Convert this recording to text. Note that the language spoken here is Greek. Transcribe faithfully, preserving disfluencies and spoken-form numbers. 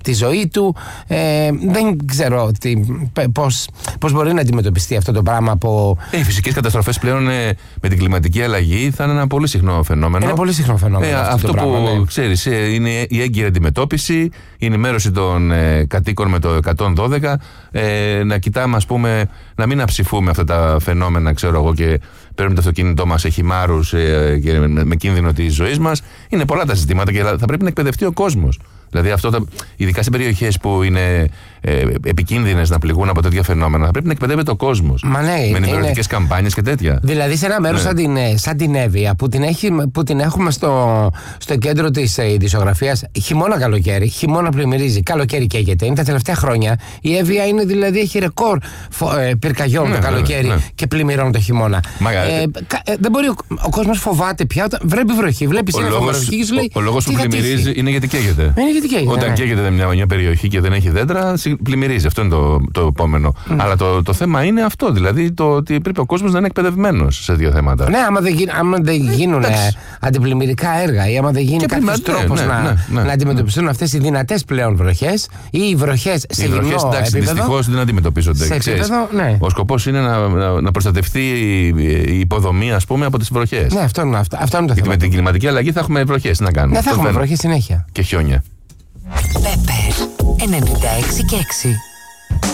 τη ζωή του. Ε, δεν ξέρω πώς, πώς μπορεί να αντιμετωπιστεί αυτό το πράγμα από. Ε, οι φυσικές καταστροφές πλέον ε, με την κλιματική αλλαγή θα είναι ένα πολύ συχνό φαινόμενο. Είναι πολύ συχνό φαινόμενο. Ε, αυτό αυτό που πράγμα, ναι. ξέρεις, ε, είναι η έγκυρη αντιμετώπιση, η ενημέρωση των ε, κατοίκων με το εκατόν δώδεκα. Ε, να κοιτάμε, ας πούμε, να μην αψηφούμε αυτά τα φαινόμενα, ξέρω εγώ, και παίρνουμε το αυτοκίνητό μας σε χυμάρους ε, και με, με κίνδυνο της ζωής μας. Είναι πολλά τα ζητήματα και θα πρέπει να εκπαιδευτεί ο κόσμος. Δηλαδή, αυτό τα, ειδικά σε περιοχές που είναι ε, επικίνδυνες να πληγούν από τέτοια φαινόμενα, θα πρέπει να εκπαιδεύεται ο κόσμος. Μα ναι, με ενημερωτικές καμπάνιες και τέτοια. Δηλαδή, σε ένα μέρος ναι. σαν, την, σαν την Εύβοια, που την, έχει, που την έχουμε στο, στο κέντρο της ειδησιογραφίας, χειμώνα καλοκαίρι, χειμώνα πλημμυρίζει, καλοκαίρι καίγεται. Είναι τα τελευταία χρόνια. Η Εύβοια είναι, δηλαδή, έχει ρεκόρ φο, ε, πυρκαγιών ναι, το καλοκαίρι ναι, ναι. και πλημμυρών το χειμώνα. Μα, ε, κα, ε, δεν μπορεί ο, ο κόσμος φοβάται πια. Όταν βλέπει βροχή, βλέπει σύννεφο βροχή και σου λέει. Ο, ο λόγος που πλημμυρίζει είναι γιατί καίγεται. Καίγεται, Όταν ναι. καίγεται μια, μια περιοχή και δεν έχει δέντρα, πλημμυρίζει. Αυτό είναι το, το επόμενο. Mm. Αλλά το, το θέμα είναι αυτό. Δηλαδή το ότι πρέπει ο κόσμος να είναι εκπαιδευμένος σε δύο θέματα. Ναι, άμα δεν, γίν, άμα δεν γίνουν ε, αντιπλημμυρικά έργα ή άμα δεν γίνει κάποιο τρόπο ναι, να, ναι, ναι, να αντιμετωπιστούν ναι. αυτές οι δυνατές πλέον βροχές ή οι βροχές σε γυμνό επίπεδο. Εντάξει, δυστυχώς δεν αντιμετωπίζονται. Σε επίπεδο, ναι. Ο σκοπός είναι να, να, να προστατευτεί η υποδομή, ας πούμε, από τις βροχές. Ναι, αυτό είναι, αυτό, αυτό είναι το θέμα. Γιατί με την κλιματική αλλαγή θα έχουμε βροχές. Να κάνουμε. Ναι, θα έχουμε βροχές συνέχεια. Και χιόνια. Πέπερ ενενήντα έξι και έξι.